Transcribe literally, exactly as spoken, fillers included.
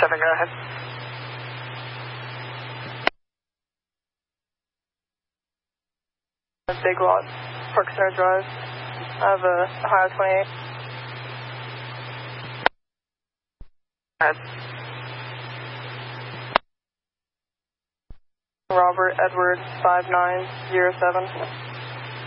seven, go ahead. Big Lot, Park Center Drive. I have a Ohio twenty-eight. Go ahead. Robert Edward five nine zero seven.